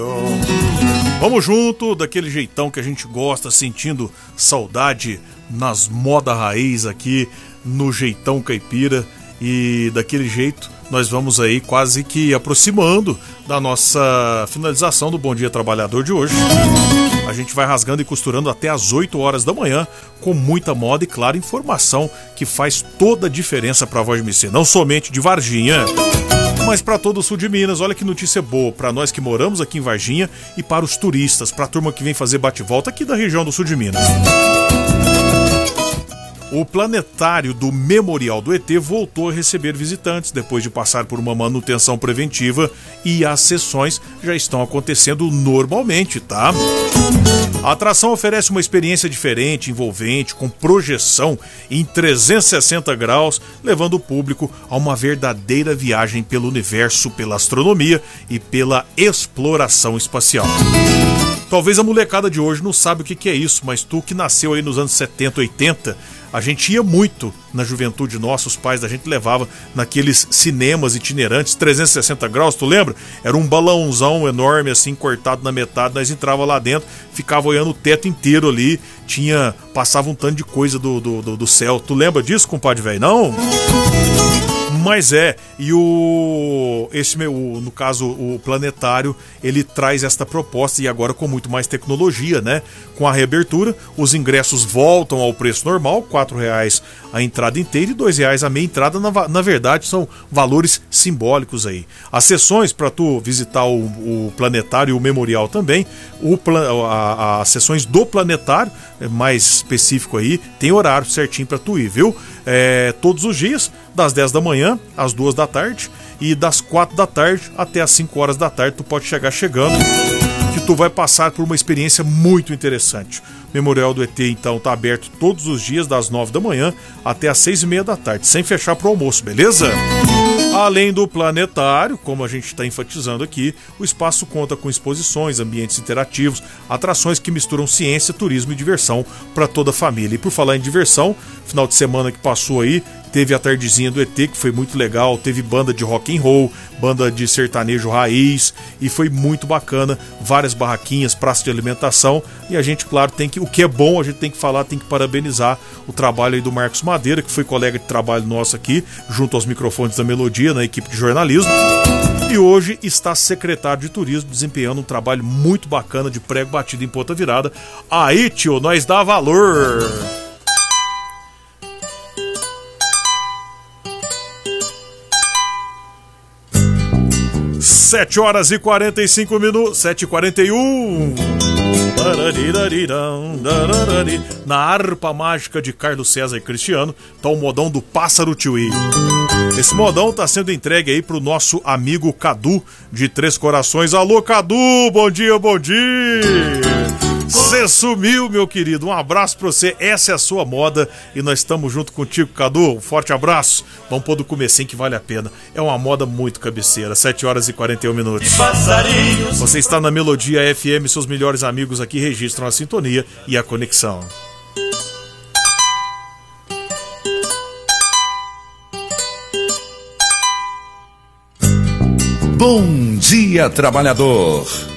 Vamos junto, daquele jeitão que a gente gosta, sentindo saudade nas moda raiz aqui no Jeitão Caipira. E daquele jeito nós vamos aí quase que aproximando da nossa finalização do Bom Dia Trabalhador de hoje. A gente vai rasgando e costurando até às 8 horas da manhã, com muita moda e, claro, informação que faz toda a diferença para a Voz de Missê. Não somente de Varginha, mas para todo o sul de Minas. Olha que notícia boa para nós que moramos aqui em Varginha e para os turistas, para a turma que vem fazer bate-volta aqui da região do sul de Minas. O planetário do Memorial do ET voltou a receber visitantes depois de passar por uma manutenção preventiva e as sessões já estão acontecendo normalmente, tá? A atração oferece uma experiência diferente, envolvente, com projeção em 360 graus, levando o público a uma verdadeira viagem pelo universo, pela astronomia e pela exploração espacial. Talvez a molecada de hoje não sabe o que é isso, mas tu que nasceu aí nos anos 70, 80, a gente ia muito na juventude nossa, os pais da gente levavam naqueles cinemas itinerantes, 360 graus, tu lembra? Era um balãozão enorme assim, cortado na metade, nós entrava lá dentro, ficava olhando o teto inteiro ali, passava um tanto de coisa do céu. Tu lembra disso, compadre velho? Não? Mas no caso, o planetário, ele traz esta proposta e agora com muito mais tecnologia, né? Com a reabertura, os ingressos voltam ao preço normal, R$4 a entrada inteira e R$2 a meia entrada. Na verdade, são valores simbólicos aí. As sessões para tu visitar o planetário e o memorial também, as sessões do planetário, mais específico aí, tem horário certinho para tu ir, viu? Todos os dias, das 10 da manhã às 2 da tarde e das 4 da tarde até às 5 horas da tarde tu pode chegar chegando, que tu vai passar por uma experiência muito interessante. O Memorial do ET então tá aberto todos os dias das 9 da manhã até às 6:30 da tarde, sem fechar pro almoço, beleza? Além do planetário, como a gente está enfatizando aqui, o espaço conta com exposições, ambientes interativos, atrações que misturam ciência, turismo e diversão para toda a família. E por falar em diversão, final de semana que passou aí, teve a tardezinha do ET, que foi muito legal, teve banda de rock and roll, banda de sertanejo raiz, e foi muito bacana, várias barraquinhas, praça de alimentação, e a gente, claro, o que é bom, a gente tem que falar, tem que parabenizar o trabalho aí do Marcos Madeira, que foi colega de trabalho nosso aqui, junto aos microfones da Melodia, na equipe de jornalismo, e hoje está secretário de turismo, desempenhando um trabalho muito bacana de prego batido em ponta virada. Aí, tio, nós dá valor! 7 horas e 45 minutos, 7h41. Na harpa mágica de Carlos César e Cristiano, tá o modão do Pássaro Tchuí. Esse modão tá sendo entregue aí pro nosso amigo Cadu, de Três Corações. Alô, Cadu, bom dia, bom dia! Você sumiu, meu querido, um abraço pra você, essa é a sua moda e nós estamos junto contigo, Cadu, um forte abraço. Vamos pôr do comecinho que vale a pena, é uma moda muito cabeceira, 7 horas e 41 minutos. Você está na Melodia FM, seus melhores amigos aqui registram a sintonia e a conexão. Bom dia, trabalhador.